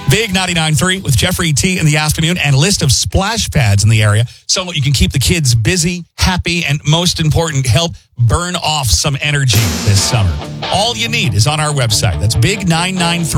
Big 99.3 with Jeffrey T in the afternoon and a list of splash pads in the area so you can keep the kids busy, happy, and most important, help burn off some energy this summer. All you need is on our website. That's Big 993.